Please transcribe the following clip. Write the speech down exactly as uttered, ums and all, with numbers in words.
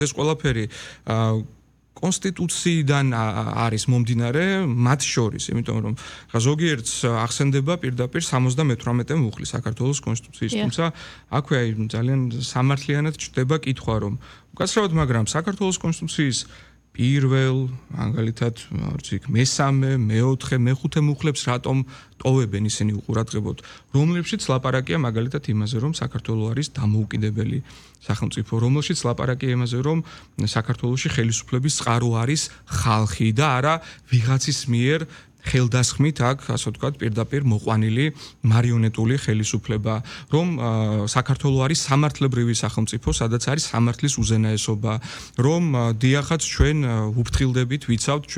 ეს ყველაფერი კონსტიტუციიდან არის მომდინარე მათ შორის, იმიტომ რომ ზოგიერთს ახსენდება პირდაპირ სამოცდამეთვრამეტე მუხლი საქართველოს კონსტიტუციის, თუმცა აქვე აი ძალიან სამართლიანად ჩდება კითხვა, რომ უკაცრავად, მაგრამ საქართველოს კონსტიტუციის პირველ, მაგალითად, არც იქ მესამე, მეოთხე, მეხუთე მუხლებს რატომ ტოვებენ ისინი უყურადღებოდ, რომლებშიც ლაპარაკია მაგალითად იმაზე, რომ საქართველო არის დამოუკიდებელი სახელმწიფო, რომელშიც ლაპარაკია იმაზე, რომ საქართველოში ხელისუფლების წყარო არის ხალხი და არა ვიღაცის მიერ ხელდასხმით აქ, ასე ვთქვათ, პირდაპირ მოყვანილი მარიონეტული ხელისუფლება, რომ საქართველო არის სამართლებრივი სახელმწიფო, სადაც არის სამართლის უზენაესობა, რომ დიახაც ჩვენ უფრთხილდებით ვიცავთ